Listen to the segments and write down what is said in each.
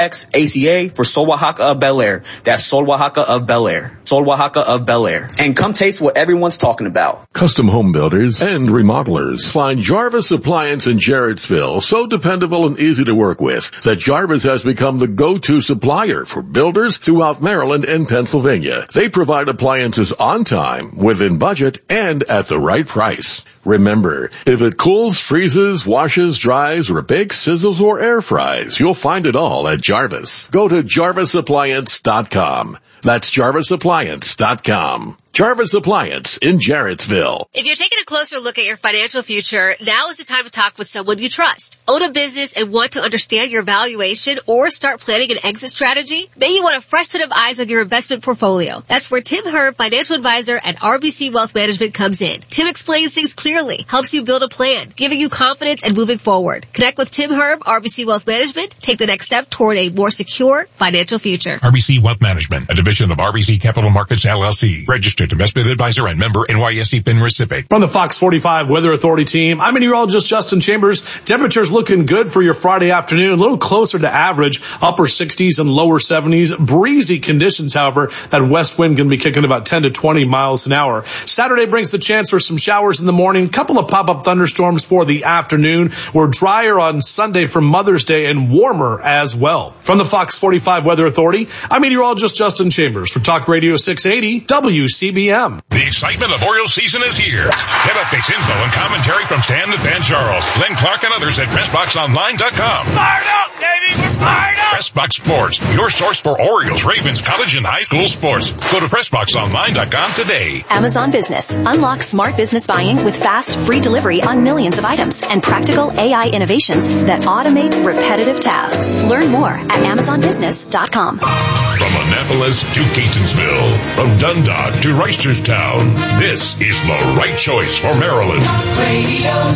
ACA for Sol Oaxaca of Bel Air. That's Sol Oaxaca of Bel Air. Sol Oaxaca of Bel Air. And come taste what everyone's talking about. Custom home builders and remodelers find Jarvis Appliance in Jarrettsville so dependable and easy to work with that Jarvis has become the go-to supplier for builders throughout Maryland and Pennsylvania. They provide appliances on time, within budget, and at the right price. Remember, if it cools, freezes, washes, dries, or bakes, sizzles, or air fries, you'll find it all at Jarvis. Go to JarvisAppliance.com. That's JarvisAppliance.com. Jarvis Appliance in Jarrettsville. If you're taking a closer look at your financial future, now is the time to talk with someone you trust. Own a business and want to understand your valuation or start planning an exit strategy? Maybe you want a fresh set of eyes on your investment portfolio. That's where Tim Herb, financial advisor at RBC Wealth Management, comes in. Tim explains things clearly, helps you build a plan, giving you confidence and moving forward. Connect with Tim Herb, RBC Wealth Management. Take the next step toward a more secure financial future. RBC Wealth Management, a division of RBC Capital Markets, LLC. Registered investment advisor and member NYSE FINRA SIPC. From the Fox 45 Weather Authority team, I'm meteorologist Justin Chambers. Temperatures looking good for your Friday afternoon, a little closer to average, upper 60s and lower 70s. Breezy conditions, however. That west wind can be kicking about 10 to 20 miles an hour. Saturday brings the chance for some showers in the morning, couple of pop-up thunderstorms for the afternoon. We're drier on Sunday for Mother's Day and warmer as well. From the Fox 45 Weather Authority, I'm meteorologist Justin Chambers for Talk Radio 680 WCBM. The excitement of Orioles season is here. Get updates, info, and commentary from Stan the Fan Charles, Glenn Clark, and others at PressBoxOnline.com. Fired up, baby! We're fired up! PressBox Sports, your source for Orioles, Ravens, college, and high school sports. Go to PressBoxOnline.com today. Amazon Business. Unlock smart business buying with fast, free delivery on millions of items and practical AI innovations that automate repetitive tasks. Learn more at AmazonBusiness.com. From Annapolis to Catonsville, from Dundalk to Reisterstown, this is the right choice for Maryland. Radio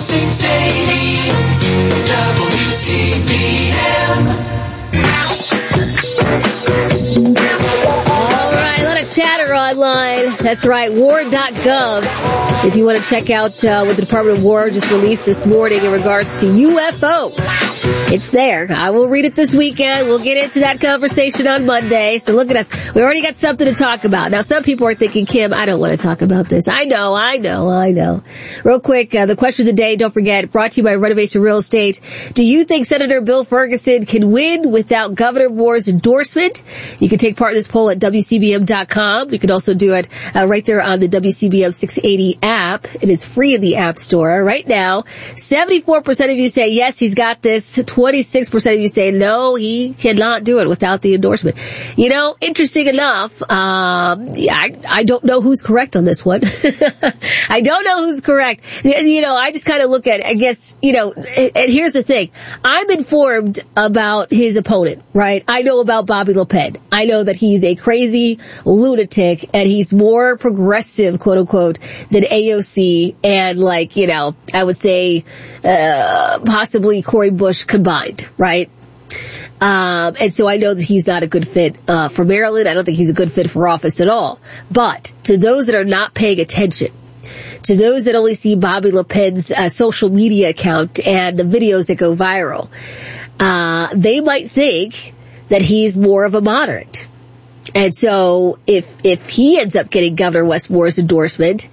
680 WCBM. All right, a lot of chatter online. That's right, war.gov. If you want to check out what the Department of War just released this morning in regards to UFO. It's there. I will read it this weekend. We'll get into that conversation on Monday. So look at us. We already got something to talk about. Now, some people are thinking, Kim, I don't want to talk about this. I know. Real quick, the question of the day, don't forget, brought to you by Renovation Real Estate. Do you think Senator Bill Ferguson can win without Governor Moore's endorsement? You can take part in this poll at WCBM.com. You can also do it right there on the WCBM 680 app. It is free in the App Store right now. 74% of you say, yes, he's got this. 26% of you say, no, he cannot do it without the endorsement. You know, interesting enough, I don't know who's correct on this one. I don't know who's correct. You know, I just kind of look at it, I guess, you know, and here's the thing. I'm informed about his opponent, right? I know about Bobby Le Pen. I know that he's a crazy lunatic and he's more progressive, quote unquote, than AOC and, like, you know, I would say, possibly Cori Bush combined, right? And so I know that he's not a good fit for Maryland. I don't think he's a good fit for office at all. But to those that are not paying attention, to those that only see Bobby Le Pen's social media account and the videos that go viral, they might think that he's more of a moderate. And so if he ends up getting Governor Wes Moore's endorsement,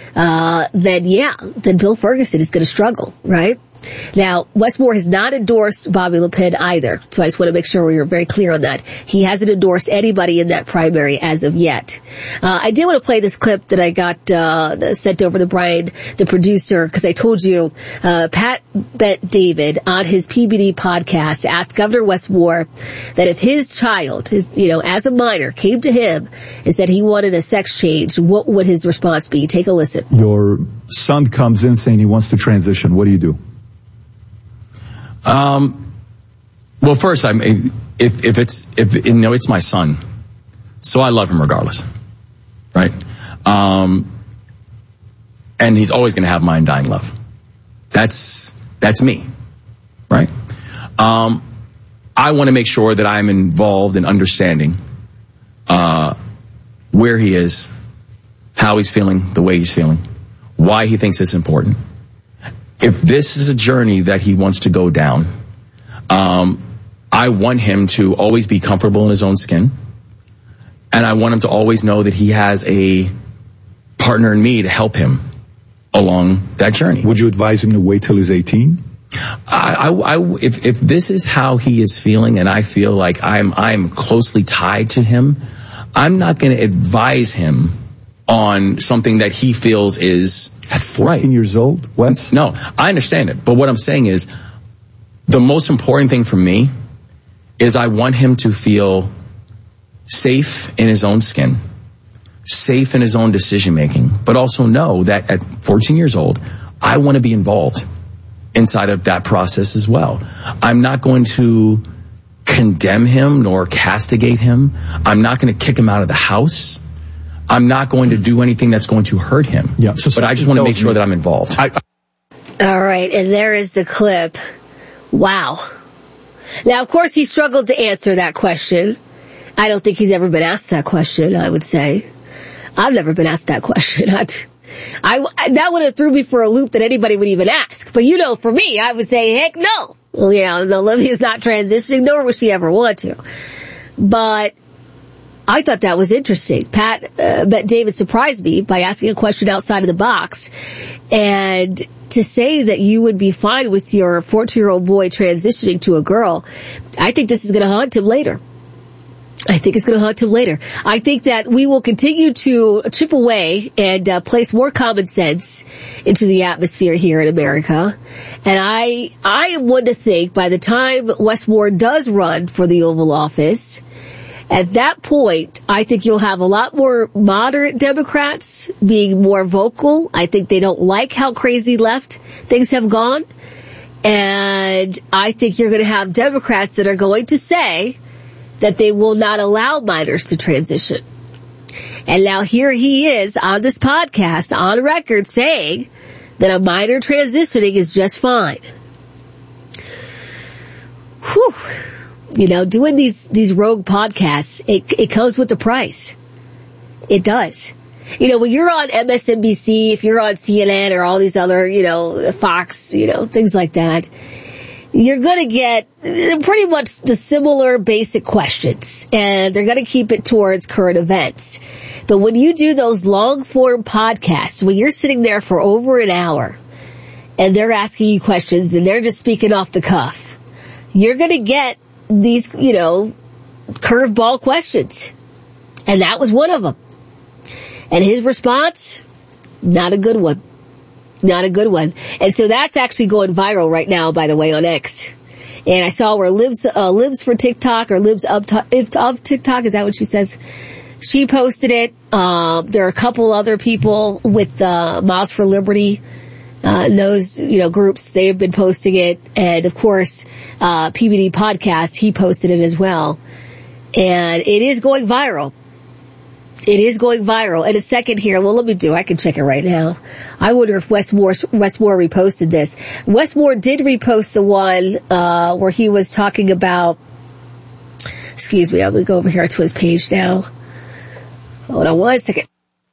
then Bill Ferguson is going to struggle, right? Now, Wes Moore has not endorsed Bobby Le Pen either, so I just want to make sure we're very clear on that. He hasn't endorsed anybody in that primary as of yet. I did want to play this clip that I got sent over to Brian, the producer, because I told you Pat Bet-David on his PBD podcast asked Governor Wes Moore that if his child, as a minor, came to him and said he wanted a sex change, what would his response be? Take a listen. Your son comes in saying he wants to transition. What do you do? Well, first, it's my son, so I love him regardless, right? And he's always going to have my undying love. That's me, right? I want to make sure that I'm involved in understanding, where he is, how he's feeling, the way he's feeling, why he thinks it's important. If this is a journey that he wants to go down, I I want him to always be comfortable in his own skin. And I want him to always know that he has a partner in me to help him along that journey. Would you advise him to wait till he's 18? If this is how he is feeling, and I feel like I'm closely tied to him, I'm not going to advise him on something that he feels is at 14 years old, Wes? No, I understand it. But what I'm saying is, the most important thing for me is I want him to feel safe in his own skin, safe in his own decision making, but also know that at 14 years old, I want to be involved inside of that process as well. I'm not going to condemn him nor castigate him. I'm not going to kick him out of the house. I'm not going to do anything that's going to hurt him. Yeah, but I just want to make sure that I'm involved. All right, and there is the clip. Wow. Now, of course, he struggled to answer that question. I don't think he's ever been asked that question, I would say. I've never been asked that question. That would have threw me for a loop that anybody would even ask. But for me, I would say, heck no. Well, Olivia's not transitioning, nor would she ever want to. But I thought that was interesting. Bet David surprised me by asking a question outside of the box. And to say that you would be fine with your 14-year-old boy transitioning to a girl, I think this is going to haunt him later. I think it's going to haunt him later. I think that we will continue to chip away and place more common sense into the atmosphere here in America. And I am one to think by the time Wes Moore does run for the Oval Office, at that point, I think you'll have a lot more moderate Democrats being more vocal. I think they don't like how crazy left things have gone. And I think you're going to have Democrats that are going to say that they will not allow minors to transition. And now here he is on this podcast on record saying that a minor transitioning is just fine. Whew. Doing these rogue podcasts, it comes with a price. It does. When you're on MSNBC, if you're on CNN or all these other, Fox, things like that, you're going to get pretty much the similar basic questions, and they're going to keep it towards current events. But when you do those long-form podcasts, when you're sitting there for over an hour, and they're asking you questions, and they're just speaking off the cuff, you're going to get these, curveball questions. And that was one of them. And his response, not a good one. Not a good one. And so that's actually going viral right now, by the way, on X. And I saw where Libs for TikTok, or Libs of TikTok, is that what she says? She posted it. There are a couple other people with Miles for Liberty, those, groups, they have been posting it. And of course, PBD Podcast, he posted it as well. And it is going viral. It is going viral. And a second here, I can check it right now. I wonder if Wes Moore reposted this. Wes Moore did repost the one, where he was talking about, excuse me, I'm going to go over here to his page now. Hold on one second.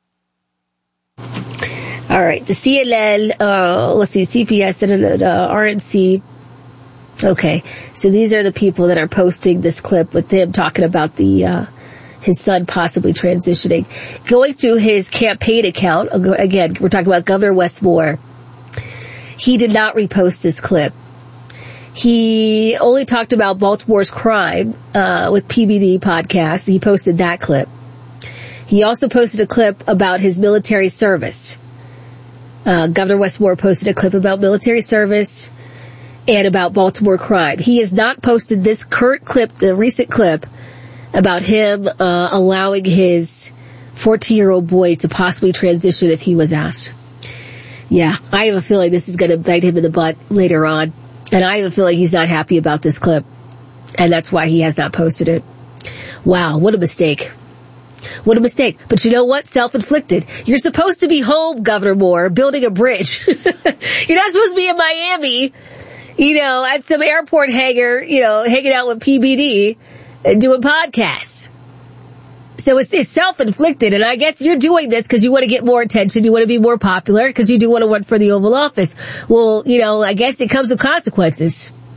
All right, the CNN, CPS, and RNC. Okay, so these are the people that are posting this clip with him talking about his son possibly transitioning. Going to his campaign account, again, we're talking about Governor Wes Moore. He did not repost this clip. He only talked about Baltimore's crime with PBD Podcast. He posted that clip. He also posted a clip about his military service. Governor Wes Moore posted a clip about military service and about Baltimore crime. He has not posted this current clip, the recent clip, about him allowing his 14-year-old boy to possibly transition if he was asked. Yeah, I have a feeling this is going to bite him in the butt later on. And I have a feeling he's not happy about this clip. And that's why he has not posted it. Wow, what a mistake. What a mistake. But you know what? Self-inflicted. You're supposed to be home, Governor Moore, building a bridge. You're not supposed to be in Miami, at some airport hangar, hanging out with PBD and doing podcasts. So it's self-inflicted, and I guess you're doing this because you want to get more attention, you want to be more popular, because you do want to run for the Oval Office. Well, I guess it comes with consequences.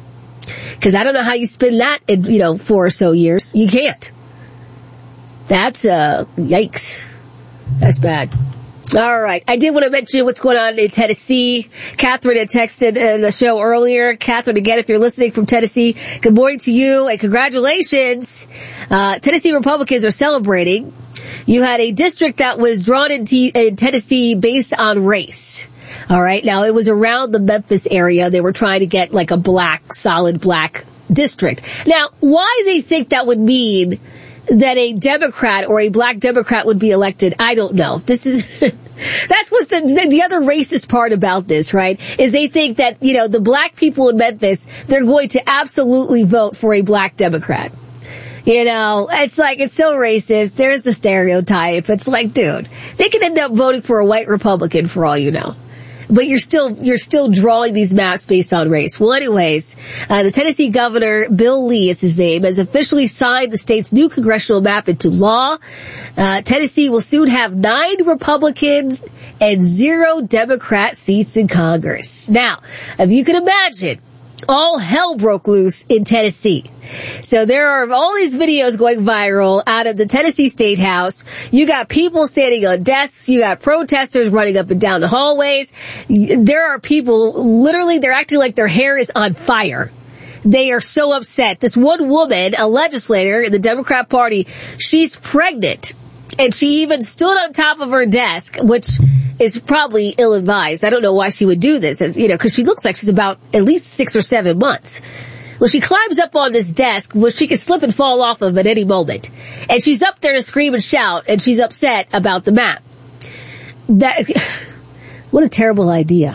Because I don't know how you spend that in, 4 or so years. You can't. That's, yikes. That's bad. All right. I did want to mention what's going on in Tennessee. Catherine had texted in the show earlier. Catherine, again, if you're listening from Tennessee, good morning to you and congratulations. Tennessee Republicans are celebrating. You had a district that was drawn in Tennessee based on race. All right. Now, it was around the Memphis area. They were trying to get like a solid black district. Now, why they think that would mean that a Democrat or a black Democrat would be elected, I don't know. This is, that's what's the other racist part about this, right? Is they think that, the black people in Memphis, they're going to absolutely vote for a black Democrat. It's like, it's so racist. There's the stereotype. It's like, dude, they could end up voting for a white Republican for all you know. But you're still drawing these maps based on race. Well, anyways, the Tennessee governor, Bill Lee is his name, has officially signed the state's new congressional map into law. Tennessee will soon have 9 Republicans and 0 Democrat seats in Congress. Now, if you can imagine, all hell broke loose in Tennessee. So there are all these videos going viral out of the Tennessee State House. You got people standing on desks. You got protesters running up and down the hallways. There are people, literally, they're acting like their hair is on fire. They are so upset. This one woman, a legislator in the Democrat Party, she's pregnant. And she even stood on top of her desk, which is probably ill-advised. I don't know why she would do this, because she looks like she's about at least 6 or 7 months. Well, she climbs up on this desk, which she could slip and fall off of at any moment. And she's up there to scream and shout, and she's upset about the map. What a terrible idea.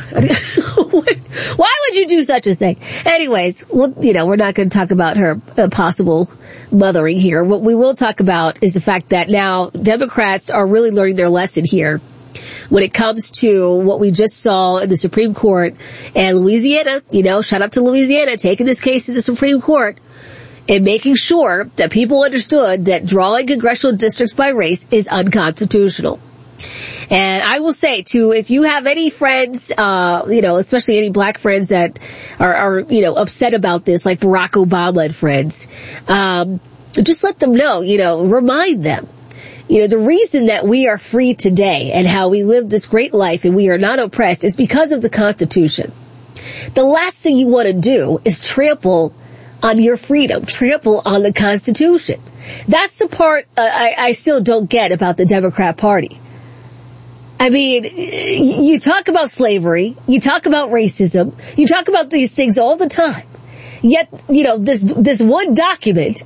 Why would you do such a thing? Anyways, well, we're not going to talk about her possible mothering here. What we will talk about is the fact that now Democrats are really learning their lesson here when it comes to what we just saw in the Supreme Court and Louisiana. Shout out to Louisiana taking this case to the Supreme Court and making sure that people understood that drawing congressional districts by race is unconstitutional. And I will say too, if you have any friends, especially any black friends that are upset about this, like Barack Obama and friends, just let them know, remind them. The reason that we are free today and how we live this great life and we are not oppressed is because of the Constitution. The last thing you want to do is trample on your freedom, trample on the Constitution. That's the part I still don't get about the Democrat Party. I mean, you talk about slavery, you talk about racism, you talk about these things all the time. Yet, this one document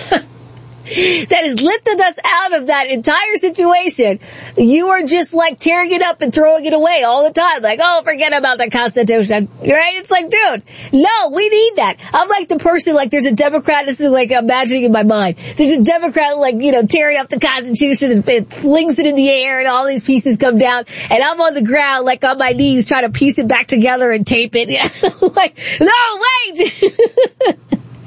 that has lifted us out of that entire situation, you are just like tearing it up and throwing it away all the time. Like, oh, forget about the Constitution. Right? It's like, dude, no, we need that. I'm like the person, like there's a Democrat, this is like imagining in my mind. There's a Democrat tearing up the Constitution and flings it in the air and all these pieces come down and I'm on the ground like on my knees trying to piece it back together and tape it. Like, no, wait!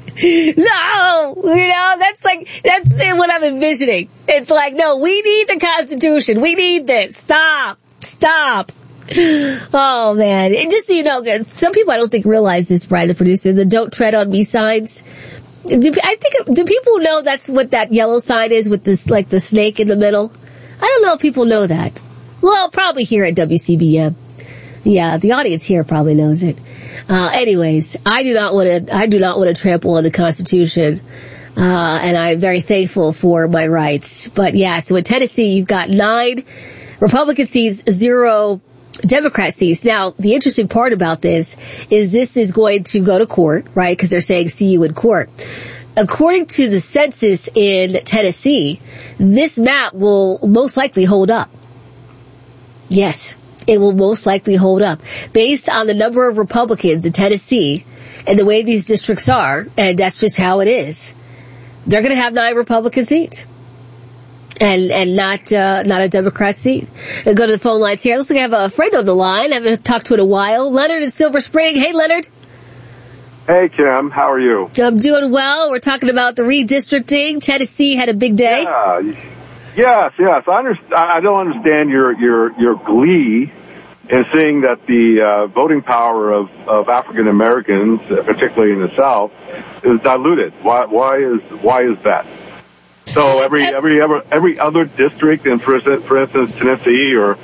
No, that's what I'm envisioning. It's like, no, we need the Constitution. We need this. Stop. Oh man. And just so you know, some people I don't think realize this, Brian, the producer, the don't tread on me signs. Do people know that's what that yellow sign is with this, like the snake in the middle? I don't know if people know that. Well, probably here at WCBM. Yeah, the audience here probably knows it. Anyways, I do not want to trample on the Constitution, and I'm very thankful for my rights. But yeah, so in Tennessee, you've got 9 Republican seats, 0 Democrat seats. Now, the interesting part about this is going to go to court, right? Because they're saying see you in court. According to the census in Tennessee, this map will most likely hold up. Yes. It will most likely hold up based on the number of Republicans in Tennessee and the way these districts are, and that's just how it is. They're going to have 9 Republican seats and not a Democrat seat. We'll go to the phone lines here. Looks like I have a friend on the line. I haven't talked to in a while. Leonard in Silver Spring. Hey, Leonard. Hey, Kim. How are you? I'm doing well. We're talking about the redistricting. Tennessee had a big day. Yeah. Yes. I don't understand your glee and seeing that the voting power of African Americans, particularly in the South, is diluted. Why is that? So every other district, in for instance Tennessee, is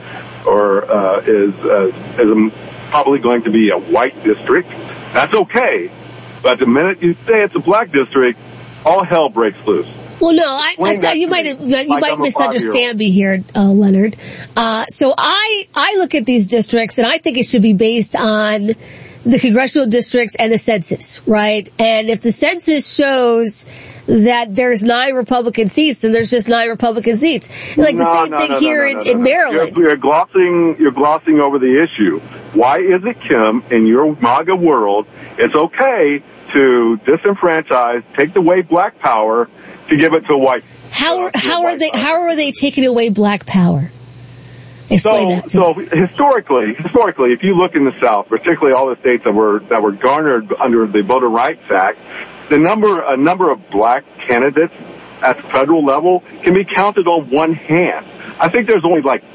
probably going to be a white district. That's okay, but the minute you say it's a black district, all hell breaks loose. Well, no, you might misunderstand me here, Leonard. So I look at these districts and I think it should be based on the congressional districts and the census, right? And if the census shows that there's 9 Republican seats, then there's just 9 Republican seats. Like the same thing here in Maryland. You're glossing over the issue. Why is it, Kim, in your MAGA world, it's okay to disenfranchise, take away black power, to give it to white? How are they taking away black power? Explain that to me. historically, if you look in the South, particularly all the states that were garnered under the Voter Rights Act, a number of black candidates at the federal level can be counted on one hand. I think there's only like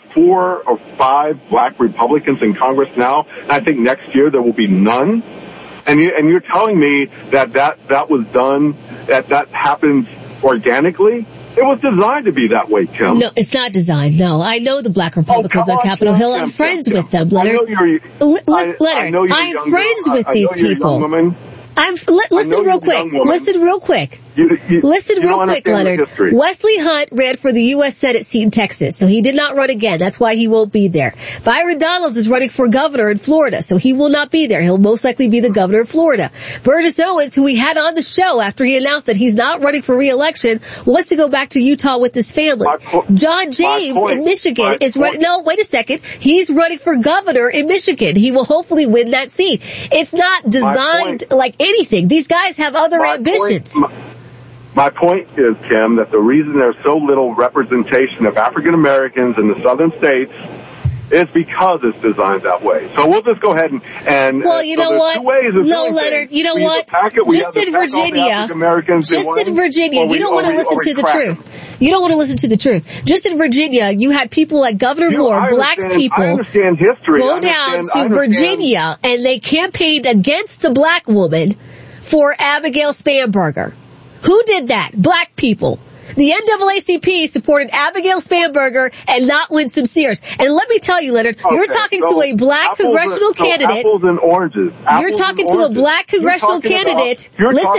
4 or 5 black Republicans in Congress now, and I think next year there will be none. And you're telling me that was done, that happens organically? It was designed to be that way, Kim. No, it's not designed. No, I know the black Republicans on Capitol Hill. I'm friends with them, Leonard. Leonard, I'm friends with these people. Listen real quick. Listen real quick, Leonard. Wesley Hunt ran for the U.S. Senate seat in Texas, so he did not run again. That's why he won't be there. Byron Donalds is running for governor in Florida, so he will not be there. He'll most likely be the governor of Florida. Burgess Owens, who we had on the show after he announced that he's not running for re-election, wants to go back to Utah with his family. John James in Michigan is running. No, wait a second. He's running for governor in Michigan. He will hopefully win that seat. It's not designed like anything. These guys have other ambitions. My point is, Kim, that the reason there's so little representation of African Americans in the southern states is because it's designed that way. So we'll just go ahead and well, you know what? No, Leonard, you know what? Just in Virginia, you don't want to listen to the truth. You don't want to listen to the truth. Just in Virginia, you had people like Governor Moore, black people, go down to Virginia, and they campaigned against the black woman for Abigail Spanberger. Who did that? Black people. The NAACP supported Abigail Spanberger and not Winsome Sears. And let me tell you, Leonard, you're talking to a black congressional candidate. Apples and oranges. You're talking to a black congressional candidate.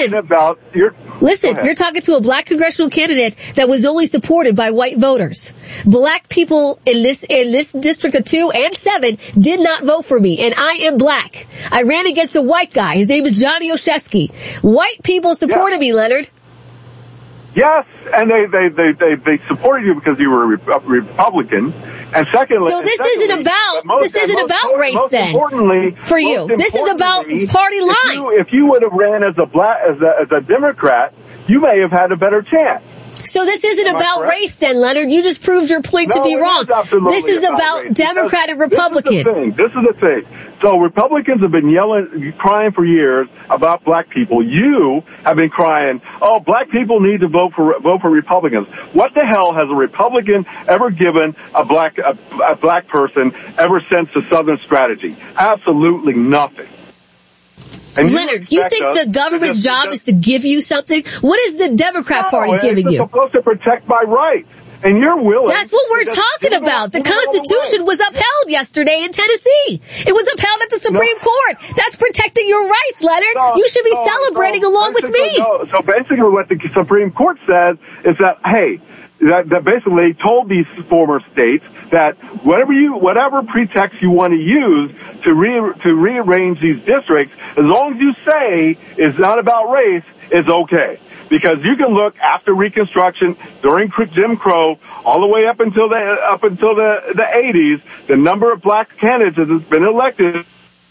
Listen, you're talking to a black congressional candidate that was only supported by white voters. Black people in this district of 2 and 7 did not vote for me, and I am black. I ran against a white guy. His name is Johnny Oshesky. White people supported me, Leonard. Yes, and they supported you because you were a Republican. And secondly, so this isn't about race then. For you, this is about party lines. If you would have ran as a Democrat, you may have had a better chance. So this isn't about race then, Leonard. You just proved your point to be wrong. This is about Democrat and Republican. This is the thing. So Republicans have been crying for years about black people. You have been crying, oh, black people need to vote for Republicans. What the hell has a Republican ever given a black person ever since the Southern Strategy? Absolutely nothing. Leonard, you think the government's job is to give you something? What is the Democrat Party giving you? It's supposed to protect my rights. And you're willing. That's what we're talking about. The Constitution was upheld yesterday in Tennessee. It was upheld at the Supreme Court. That's protecting your rights, Leonard. You should be celebrating along with me. So basically what the Supreme Court says is that, hey, that basically told these former states that whatever pretext you want to use to rearrange these districts, as long as you say it's not about race, is okay. Because you can look after Reconstruction, during Jim Crow, all the way up until the 80s, the number of black candidates that has been elected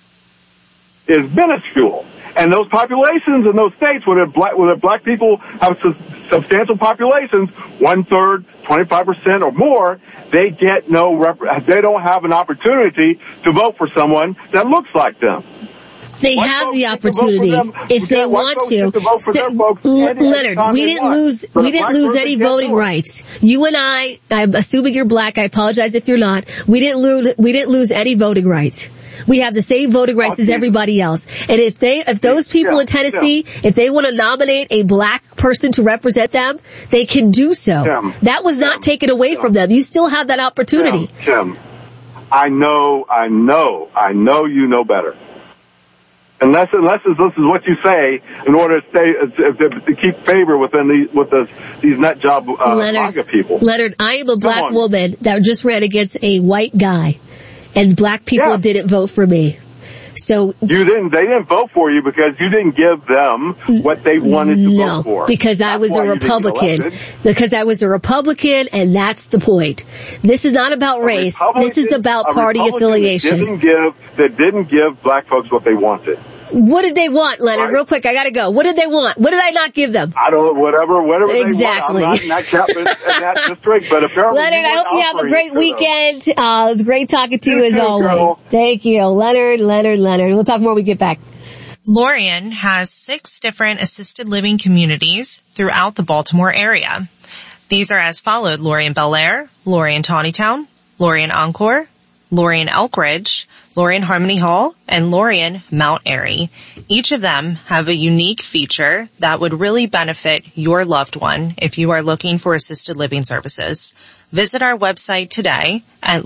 is minuscule. And those populations in those states where black people have substantial populations, 1/3, 25% or more, they get they don't have an opportunity to vote for someone that looks like them. They have the opportunity if they want to. Leonard, we didn't lose any voting rights. You and I'm assuming you're black. I apologize if you're not. We didn't lose any voting rights. We have the same voting rights as everybody else. And if those people in Tennessee, if they want to nominate a black person to represent them, they can do so. That was not taken away from them. You still have that opportunity. Tim, I know you know better. Unless this is what you say in order to keep favor within these nut job MAGA people. Leonard, I am a black woman that just ran against a white guy. And black people didn't vote for me. So they didn't vote for you because you didn't give them what they wanted to vote for. Because I was a Republican. Because I was a Republican, and that's the point. This is not about race. This is about party affiliation. That didn't give black folks what they wanted. What did they want, Leonard? Right. Real quick, I gotta go. What did they want? What did I not give them? I don't know, whatever exactly. They want. I'm not in that district, but apparently Leonard, I hope you have a great weekend. It was great talking to you as always. Girl. Thank you. Leonard. We'll talk more when we get back. Lorien has 6 different assisted living communities throughout the Baltimore area. These are as followed: Lorien Bel Air, Lorien Tawnytown, Lorien Encore, Lorien Elkridge, Lorien Harmony Hall, and Lorien Mount Airy. Each of them have a unique feature that would really benefit your loved one if you are looking for assisted living services. Visit our website today at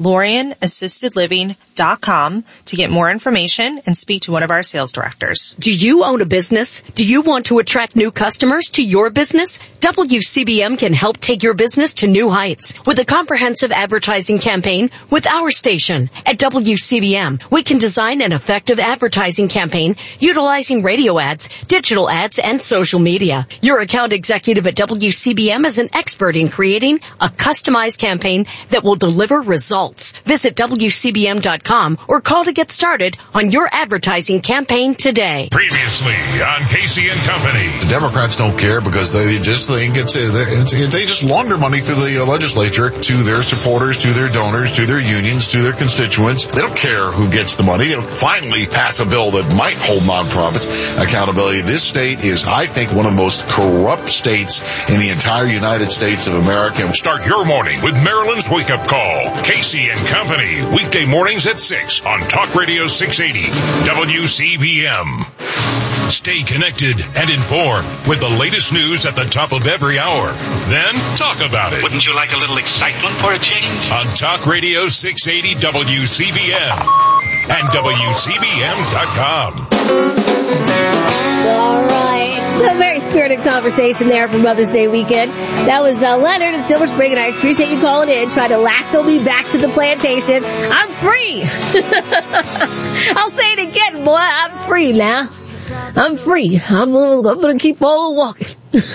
LorienAssistedLiving.com to get more information and speak to one of our sales directors. Do you own a business? Do you want to attract new customers to your business? WCBM can help take your business to new heights with a comprehensive advertising campaign with our station. At WCBM, we can design an effective advertising campaign utilizing radio ads, digital ads, and social media. Your account executive at WCBM is an expert in creating a customized campaign that will deliver results. Visit WCBM.com or call to get started on your advertising campaign today. Previously on Casey and Company. The Democrats don't care because they just think they just launder money through the legislature to their supporters, to their donors, to their unions, to their constituents. They don't care who gets the money. They'll finally pass a bill that might hold nonprofits accountability. This state is, I think, one of the most corrupt states in the entire United States of America. Start your morning with Maryland's Wake Up Call. Casey and Company. Weekday mornings at 6 on Talk Radio 680 WCBM. Stay connected and informed with the latest news at the top of every hour. Then talk about it. Wouldn't you like a little excitement for a change? On Talk Radio 680 WCBM and WCBM.com. All right. A very spirited conversation there for Mother's Day weekend. That was Leonard in Silver Spring, and I appreciate you calling in, trying to lasso me back to the plantation. I'm free. I'll say it again, boy. I'm free now. I'm free. I'm going to keep on walking.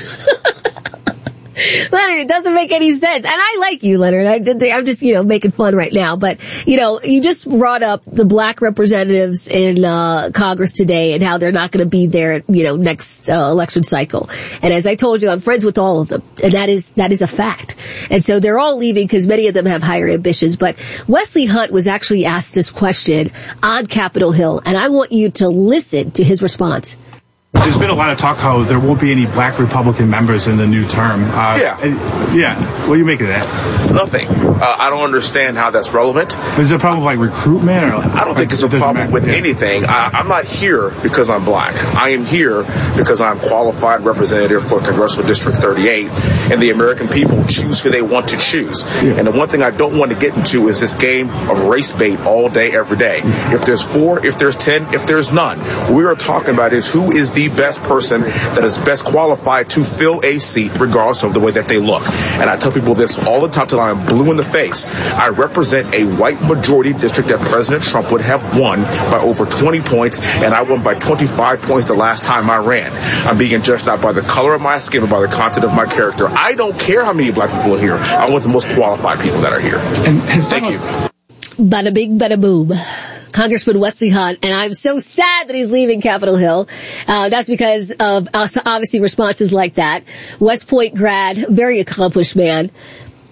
Leonard, it doesn't make any sense. And I like you, Leonard. I'm just, making fun right now. But, you just brought up the black representatives in Congress today and how they're not going to be there, next election cycle. And as I told you, I'm friends with all of them. And that is a fact. And so they're all leaving because many of them have higher ambitions. But Wesley Hunt was actually asked this question on Capitol Hill. And I want you to listen to his response. There's been a lot of talk how there won't be any black Republican members in the new term. Yeah. What do you make of that? Nothing. I don't understand how that's relevant. Is there a problem with recruitment? Or I don't think it's a problem with anything. I'm not here because I'm black. I am here because I'm qualified representative for Congressional District 38, and the American people choose who they want to choose. Yeah. And the one thing I don't want to get into is this game of race bait all day, every day. If there's 4, if there's 10, if there's none, what we are talking about is who is the best person that is best qualified to fill a seat regardless of the way that they look. And I tell people this all the time till I'm blue in the face. I represent a white majority district that President Trump would have won by over 20 points, and I won by 25 points the last time I ran. I'm being judged not by the color of my skin, but by the content of my character. I don't care how many black people are here. I want the most qualified people that are here. Thank you. Bada bing, bada boom. Congressman Wesley Hunt, and I'm so sad that he's leaving Capitol Hill. That's because of obviously responses like that. West Point grad, very accomplished man.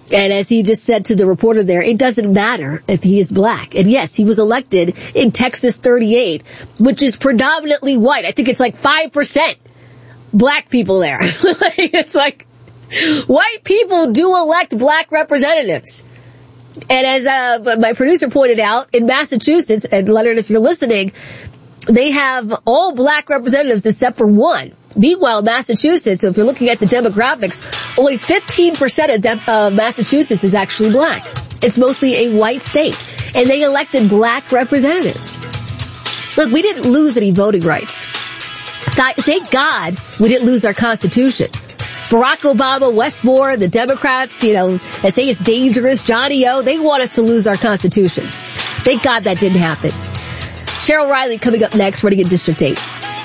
And as he just said to the reporter there, it doesn't matter if he is black. And yes, he was elected in Texas 38, which is predominantly white. I think it's like 5% black people there. It's like white people do elect black representatives. And as my producer pointed out, in Massachusetts, and Leonard, if you're listening, they have all black representatives except for one. Meanwhile, Massachusetts, so if you're looking at the demographics, only 15% of Massachusetts is actually black. It's mostly a white state. And they elected black representatives. Look, we didn't lose any voting rights. Thank God we didn't lose our Constitution. Barack Obama, Wes Moore, the Democrats, they say it's dangerous. Johnny O, they want us to lose our Constitution. Thank God that didn't happen. Cheryl Riley coming up next, running in District 8.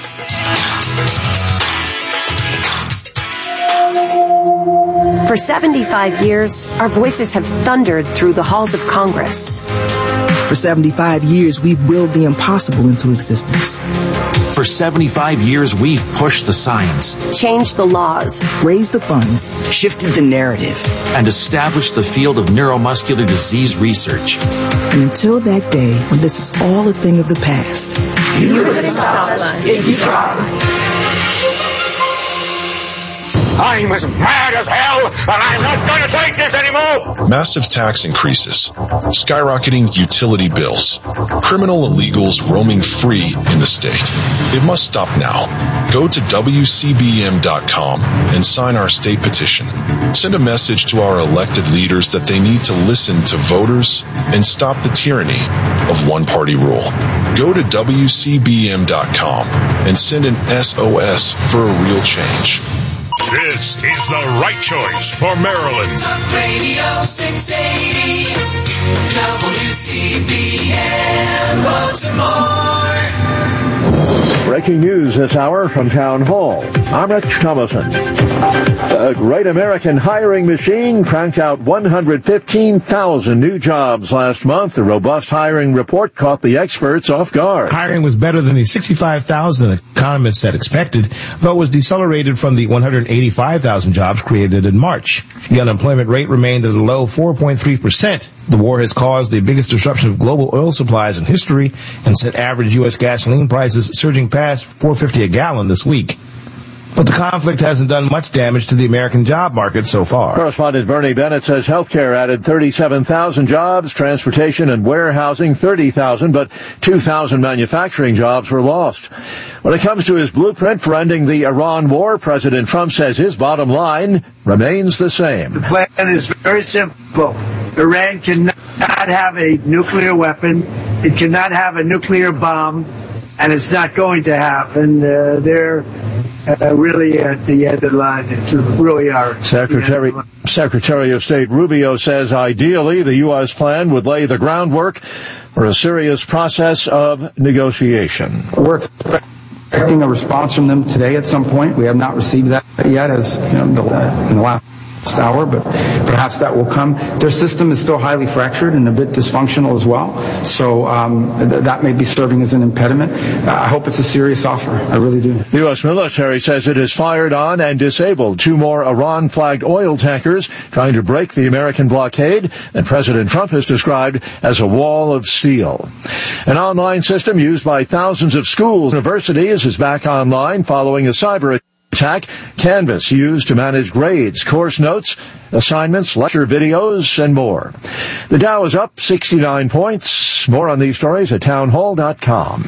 For 75 years, our voices have thundered through the halls of Congress. For 75 years, we've willed the impossible into existence. For 75 years, we've pushed the science, changed the laws, raised the funds, shifted the narrative, and established the field of neuromuscular disease research. And until that day when this is all a thing of the past, you couldn't stop us if you tried. I'm as mad as hell, and I'm not going to take this anymore! Massive tax increases, skyrocketing utility bills, criminal illegals roaming free in the state. It must stop now. Go to WCBM.com and sign our state petition. Send a message to our elected leaders that they need to listen to voters and stop the tyranny of one-party rule. Go to WCBM.com and send an SOS for a real change. This is the right choice for Maryland. Talk Radio 680, WCBM Baltimore. Breaking news this hour from Town Hall. I'm Rich Thomason. A great American hiring machine cranked out 115,000 new jobs last month. The robust hiring report caught the experts off guard. Hiring was better than the 65,000 economists had expected, though it was decelerated from the 185,000 jobs created in March. The unemployment rate remained at a low 4.3%. The war has caused the biggest disruption of global oil supplies in history and sent average U.S. gasoline prices surging past $4.50 a gallon this week. But the conflict hasn't done much damage to the American job market so far. Correspondent Bernie Bennett says healthcare added 37,000 jobs, transportation and warehousing 30,000, but 2,000 manufacturing jobs were lost. When it comes to his blueprint for ending the Iran war, President Trump says his bottom line remains the same. The plan is very simple. Iran cannot have a nuclear weapon. It cannot have a nuclear bomb, and it's not going to happen. They're really at the end of the line. It's really are. Secretary of State Rubio says ideally the U.S. plan would lay the groundwork for a serious process of negotiation. We're expecting a response from them today at some point. We have not received that yet, as in the last hour, but perhaps that will come. Their system is still highly fractured and a bit dysfunctional as well, so that may be serving as an impediment. I hope it's a serious offer. I really do. The U.S. military says it has fired on and disabled 2 more Iran-flagged oil tankers trying to break the American blockade that President Trump has described as a wall of steel. An online system used by thousands of schools and universities is back online following a cyber attack. Canvas used to manage grades, course notes, assignments, lecture videos, and more. The Dow is up 69 points. More on these stories at townhall.com.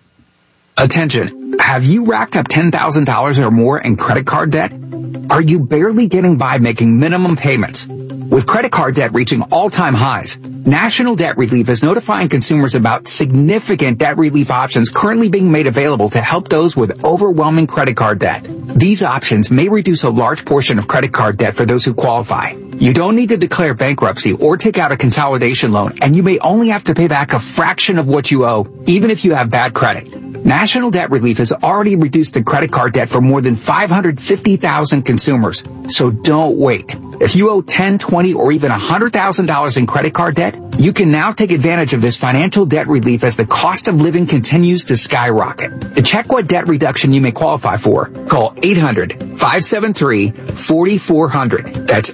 Attention. Have you racked up $10,000 or more in credit card debt? Are you barely getting by making minimum payments? With credit card debt reaching all-time highs, National Debt Relief is notifying consumers about significant debt relief options currently being made available to help those with overwhelming credit card debt. These options may reduce a large portion of credit card debt for those who qualify. You don't need to declare bankruptcy or take out a consolidation loan, and you may only have to pay back a fraction of what you owe, even if you have bad credit. National Debt Relief has already reduced the credit card debt for more than 550,000 consumers. So don't wait. If you owe $10, $20, or even $100,000 in credit card debt, you can now take advantage of this financial debt relief as the cost of living continues to skyrocket. To check what debt reduction you may qualify for, call 800-573-4400. That's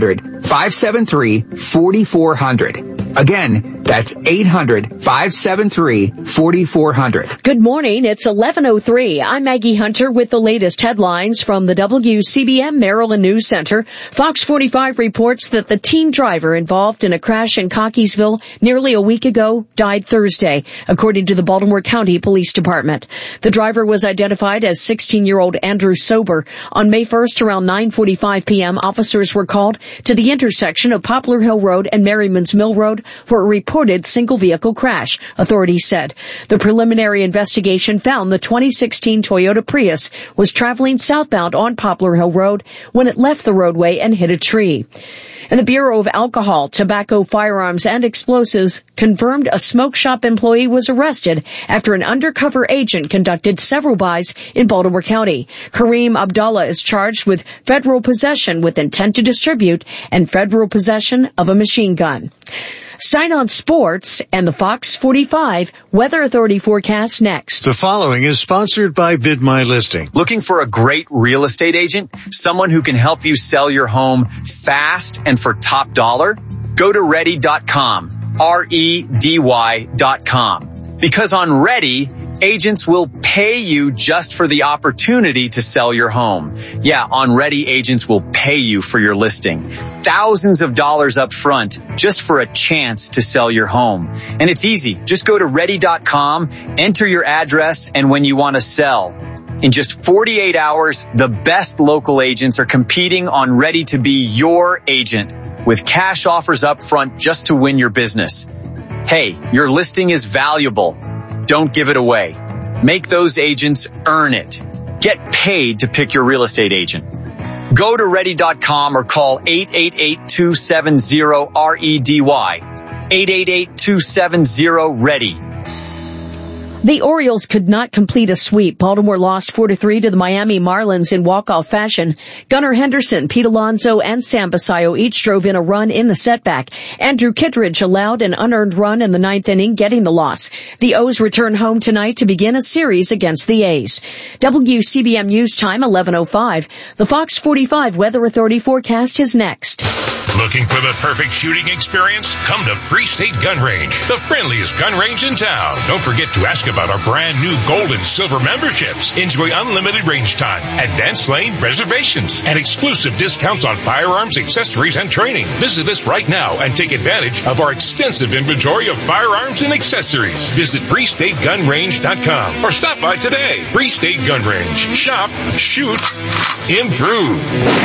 800-573-4400. Again, that's 800-573-4400. Good morning. It's 11:03. I'm Maggie Hunter with the latest headlines from the WCBM Maryland News Center. Fox 45 reports that the teen driver involved in a crash in Cockeysville nearly a week ago died Thursday, according to the Baltimore County Police Department. The driver was identified as 16-year-old Andrew Sober. On May 1st, around 9:45 p.m., officers were called to the intersection of Poplar Hill Road and Merriman's Mill Road for a reported single-vehicle crash, authorities said. The preliminary investigation found the 2016 Toyota Prius was traveling southbound on Poplar Hill Road when it left the roadway and hit a tree. And the Bureau of Alcohol, Tobacco, Firearms, and Explosives confirmed a smoke shop employee was arrested after an undercover agent conducted several buys in Baltimore County. Kareem Abdallah is charged with federal possession with intent to distribute and federal possession of a machine gun. Stein on sports and the Fox 45 Weather Authority forecast next. The following is sponsored by Bid My Listing. Looking for a great real estate agent? Someone who can help you sell your home fast and for top dollar? Go to ready.com. REDY.com. Because on Ready, agents will pay you just for the opportunity to sell your home. Yeah, on Ready, agents will pay you for your listing. Thousands of dollars up front just for a chance to sell your home. And it's easy. Just go to ready.com, enter your address, and when you want to sell. In just 48 hours, the best local agents are competing on Ready to be your agent with cash offers up front just to win your business. Hey, your listing is valuable. Don't give it away. Make those agents earn it. Get paid to pick your real estate agent. Go to ready.com or call 888-270-REDY. 888-270-READY. The Orioles could not complete a sweep. Baltimore lost 4-3 to the Miami Marlins in walk-off fashion. Gunnar Henderson, Pete Alonso, and Sam Basayo each drove in a run in the setback. Andrew Kittredge allowed an unearned run in the ninth inning, getting the loss. The O's return home tonight to begin a series against the A's. WCBM News Time, 11:05. The Fox 45 Weather Authority forecast is next. Looking for the perfect shooting experience? Come to Free State Gun Range, the friendliest gun range in town. Don't forget to ask about our brand new gold and silver memberships. Enjoy unlimited range time, advanced lane reservations, and exclusive discounts on firearms, accessories, and training. Visit us right now and take advantage of our extensive inventory of firearms and accessories. Visit FreeStateGunRange.com or stop by today. Free State Gun Range. Shop, shoot, improve.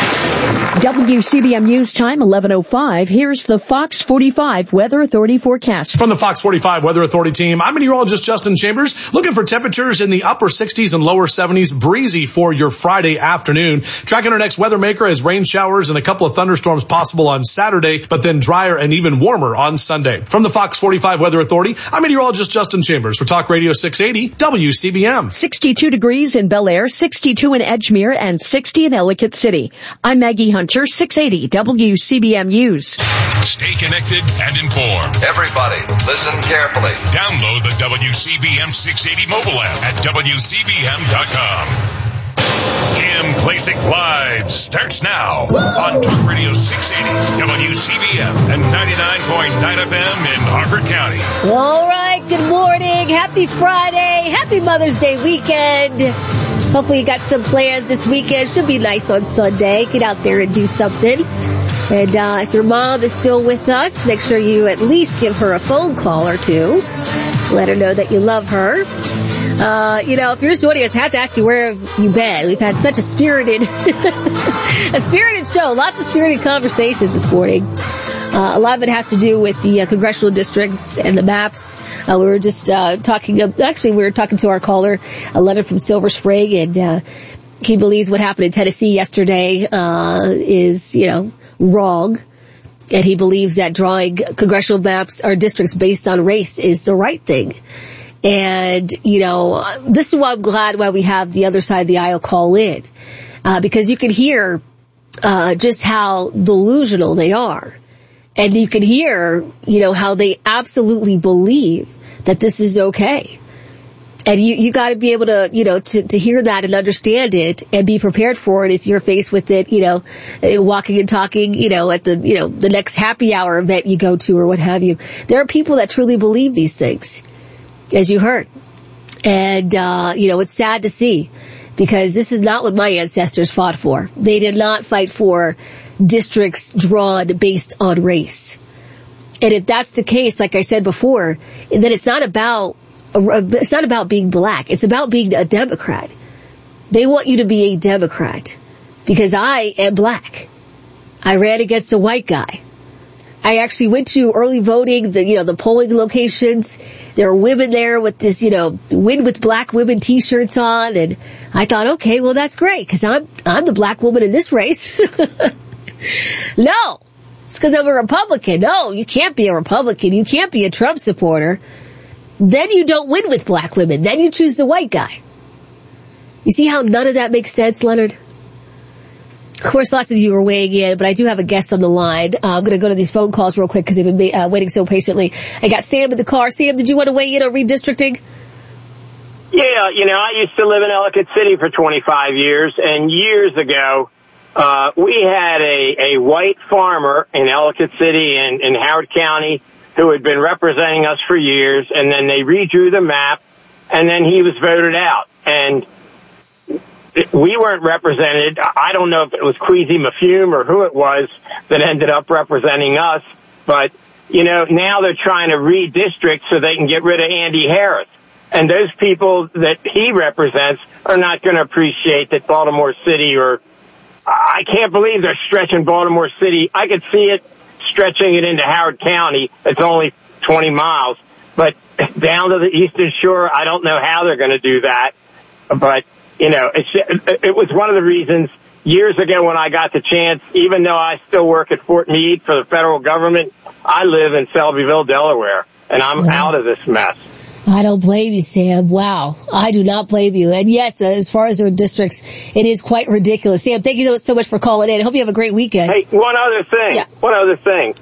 WCBM News Time, 11:05. Here's the Fox 45 Weather Authority forecast. From the Fox 45 Weather Authority team, I'm meteorologist Justin Chambers, looking for temperatures in the upper 60s and lower 70s, breezy for your Friday afternoon. Tracking our next weather maker as rain showers and a couple of thunderstorms possible on Saturday, but then drier and even warmer on Sunday. From the Fox 45 Weather Authority, I'm meteorologist Justin Chambers for Talk Radio 680 WCBM. 62 degrees in Bel Air, 62 in Edgemere, and 60 in Ellicott City. I'm Maggie Hunter, 680 WCBM News. Stay connected and informed. Everybody, listen carefully. Download the WCBM 680 mobile app at WCBM.com. Kim Klacik Live starts now on Talk Radio 680 WCBM and 99.9 FM in Harford County. All right, good morning. Happy Friday. Happy Mother's Day weekend. Hopefully you got some plans this weekend. Should be nice on Sunday. Get out there and do something. And if your mom is still with us, make sure you at least give her a phone call or two. Let her know that you love her. If you're just joining us, I have to ask you, where have you been? We've had such a spirited show. Lots of spirited conversations this morning. A lot of it has to do with the congressional districts and the maps. We were just talking to our caller, a letter from Silver Spring, and he believes what happened in Tennessee yesterday is, wrong. And he believes that drawing congressional maps or districts based on race is the right thing. And, this is why I'm glad why we have the other side of the aisle call in. Because you can hear just how delusional they are. And you can hear, how they absolutely believe that this is okay. And you got to be able to, to hear that and understand it and be prepared for it if you're faced with it, walking and talking, at the next happy hour event you go to or what have you. There are people that truly believe these things, as you heard. And, it's sad to see because this is not what my ancestors fought for. They did not fight for districts drawn based on race. And if that's the case, like I said before, then it's not about being black. It's about being a Democrat. They want you to be a Democrat because I am black. I ran against a white guy. I actually went to early voting, the polling locations. There were women there with this, Win with Black Women t-shirts on. And I thought, okay, well, that's great because I'm the black woman in this race. No, it's because I'm a Republican. No, you can't be a Republican. You can't be a Trump supporter. Then you don't win with black women. Then you choose the white guy. You see how none of that makes sense, Leonard? Of course, lots of you are weighing in, but I do have a guest on the line. I'm going to go to these phone calls real quick because they've been waiting so patiently. I got Sam in the car. Sam, did you want to weigh in on redistricting? Yeah, I used to live in Ellicott City for 25 years, and years ago, we had a white farmer in Ellicott City and in Howard County who had been representing us for years, and then they redrew the map, and then he was voted out. And we weren't represented. I don't know if it was Queasy Mafume or who it was that ended up representing us, but, now they're trying to redistrict so they can get rid of Andy Harris. And those people that he represents are not going to appreciate that Baltimore City I can't believe they're stretching Baltimore City. I could see it stretching it into Howard County. It's only 20 miles. But down to the Eastern Shore, I don't know how they're going to do that. But, it was one of the reasons years ago when I got the chance, even though I still work at Fort Meade for the federal government, I live in Selbyville, Delaware, and I'm out of this mess. I don't blame you, Sam. Wow. I do not blame you. And yes, as far as our districts, it is quite ridiculous. Sam, thank you so much for calling in. I hope you have a great weekend. Hey, one other thing.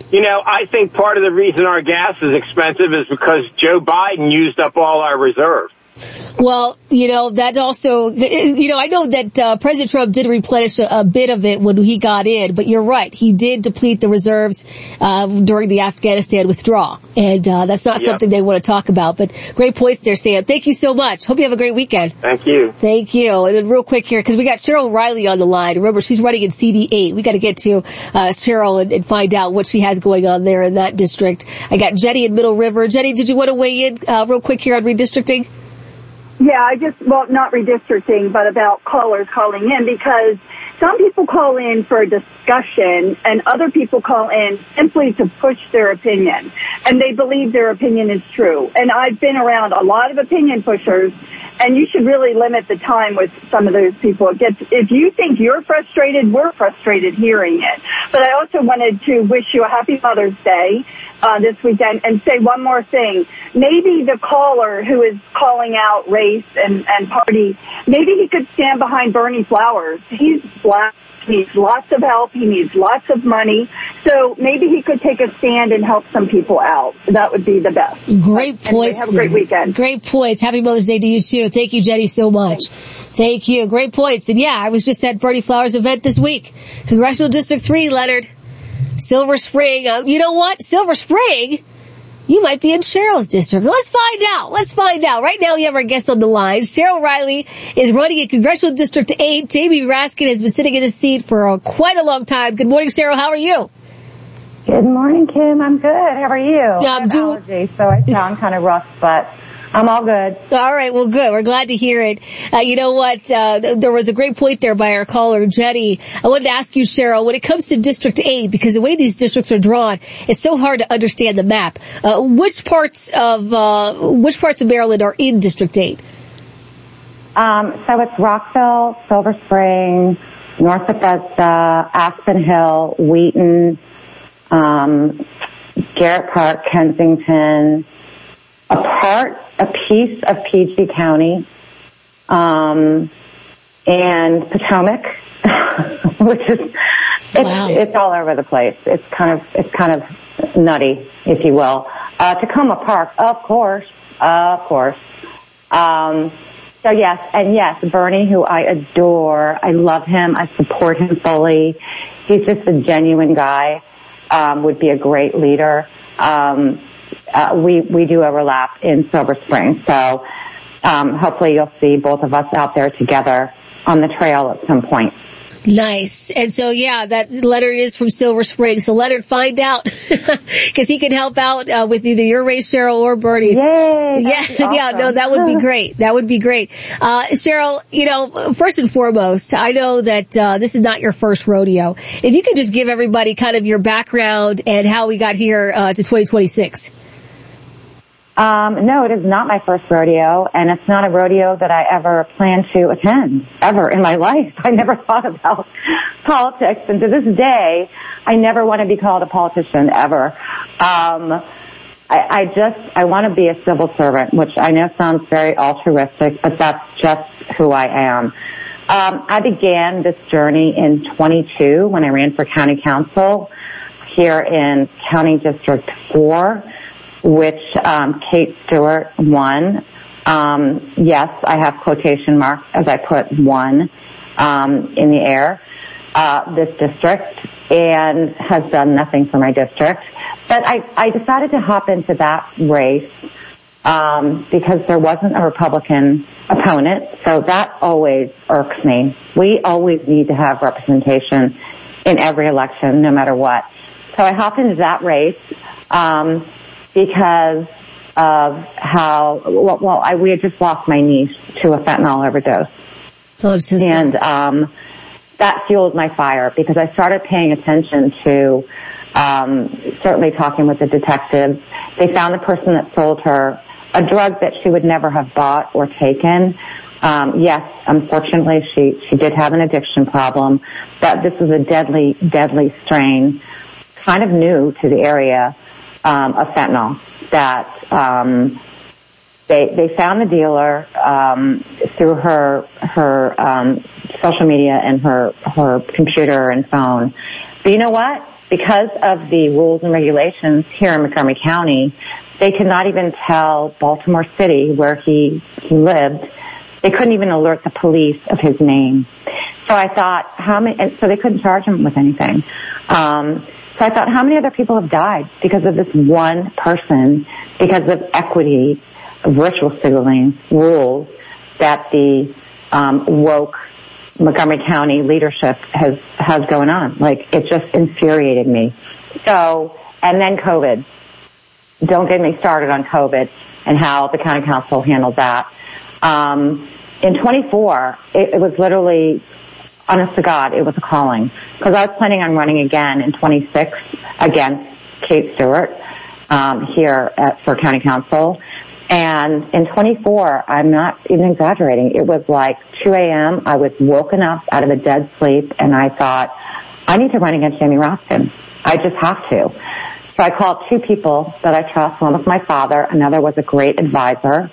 I think part of the reason our gas is expensive is because Joe Biden used up all our reserves. Well, that also, I know that President Trump did replenish a bit of it when he got in, but you're right. He did deplete the reserves during the Afghanistan withdrawal, and that's not something they want to talk about. But great points there, Sam. Thank you so much. Hope you have a great weekend. Thank you. Thank you. And then real quick here, because we got Cheryl Riley on the line. Remember, she's running in CD8. We got to get to Cheryl and find out what she has going on there in that district. I got Jenny in Middle River. Jenny, did you want to weigh in real quick here on redistricting? Yeah, not redistricting, but about callers calling in, because some people call in for a discussion and other people call in simply to push their opinion, and they believe their opinion is true. And I've been around a lot of opinion pushers, and you should really limit the time with some of those people. If you think you're frustrated, we're frustrated hearing it. But I also wanted to wish you a happy Mother's Day this weekend and say one more thing. Maybe the caller who is calling out race and party, maybe he could stand behind Bernie Flowers. He's black. He needs lots of help. He needs lots of money. So maybe he could take a stand and help some people out. That would be the best. Great points. Have a great weekend. Great points. Happy Mother's Day to you too. Thank you, Jenny, so much. Thank you. Great points. And yeah, I was just at Bernie Flowers' event this week. Congressional District 3, Leonard. Silver Spring. You know what? Silver Spring? You might be in Cheryl's district. Let's find out. Right now we have our guest on the line. Cheryl Riley is running in Congressional District 8. Jamie Raskin has been sitting in his seat for quite a long time. Good morning, Cheryl. How are you? Good morning, Kim. I'm good. How are you? Yeah, I'm doing. Allergies, so I sound kind of rough, but I'm all good. All right. Well, good. We're glad to hear it. You know what? There was a great point there by our caller, Jenny. I wanted to ask you, Cheryl, when it comes to District 8, because the way these districts are drawn, it's so hard to understand the map. Which parts of Maryland are in District 8? So it's Rockville, Silver Spring, North Bethesda, Aspen Hill, Wheaton, Garrett Park, Kensington, a piece of PG County, and Potomac, which is, it's all over the place. It's kind of nutty, if you will. Tacoma Park, of course. So yes, Bernie, who I adore, I love him, I support him fully. He's just a genuine guy, would be a great leader. We do overlap in Silver Spring, so hopefully you'll see both of us out there together on the trail at some point. Nice. And so, that Leonard is from Silver Spring. So, Leonard, find out, because he can help out with either your race, Cheryl, or Bernie's. Yay! Awesome. That would be great. That would be great. Cheryl, first and foremost, I know that this is not your first rodeo. If you could just give everybody kind of your background and how we got here to 2026. No, it is not my first rodeo, and it's not a rodeo that I ever plan to attend, ever in my life. I never thought about politics, and to this day, I never want to be called a politician, ever. I want to be a civil servant, which I know sounds very altruistic, but that's just who I am. I began this journey in 22 when I ran for county council here in County District 4. Which Kate Stewart won. Yes, I have quotation marks as I put won in the air, this district, and has done nothing for my district. But I decided to hop into that race because there wasn't a Republican opponent, so that always irks me. We always need to have representation in every election, no matter what. So I hopped into that race because of how, we had just lost my niece to a fentanyl overdose. And that fueled my fire because I started paying attention to, certainly talking with the detectives. They found the person that sold her a drug that she would never have bought or taken. Yes, unfortunately, she did have an addiction problem, but this is a deadly strain, kind of new to the area. Of fentanyl that, they found the dealer, through her social media and her computer and phone. But you know what? Because of the rules and regulations here in Montgomery County, they could not even tell Baltimore City where he lived. They couldn't even alert the police of his name. So I thought, so they couldn't charge him with anything. So I thought, how many other people have died because of this one person, because of equity, virtual signaling rules that the woke Montgomery County leadership has going on? Like, it just infuriated me. So, and then COVID. Don't get me started on COVID and how the county council handled that. In 24, it was literally, honest to God, it was a calling. Because I was planning on running again in 26 against Kate Stewart here for county council. And in 24, I'm not even exaggerating, it was like 2 a.m. I was woken up out of a dead sleep, and I thought, I need to run against Jamie Raskin. I just have to. So I called two people that I trust. One was my father, another was a great advisor,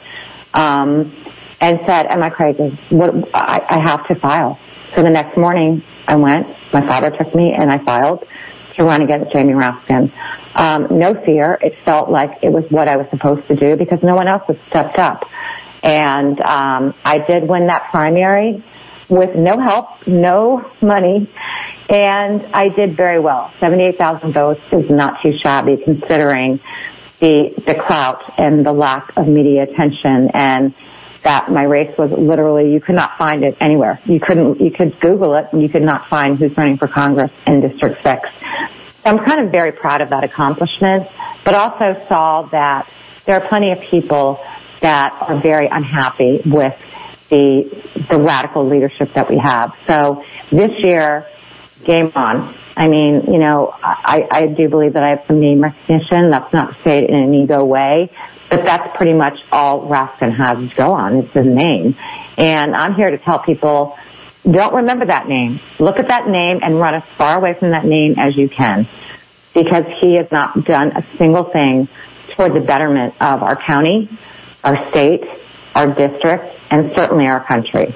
and said, am I crazy? I have to file. So the next morning I went, my father took me, and I filed to run against Jamie Raskin. No fear. It felt like it was what I was supposed to do because no one else had stepped up. And I did win that primary with no help, no money, and I did very well. 78,000 votes is not too shabby considering the clout and the lack of media attention, and that my race was literally, you could not find it anywhere. You could Google it and you could not find who's running for Congress in District 6. So I'm kind of very proud of that accomplishment, but also saw that there are plenty of people that are very unhappy with the radical leadership that we have. So this year, game on. I mean, you know, I do believe that I have some name recognition. That's not to say it in an ego way, but that's pretty much all Raskin has to go on. It's his name. And I'm here to tell people, don't remember that name. Look at that name and run as far away from that name as you can, because he has not done a single thing toward the betterment of our county, our state, our district, and certainly our country.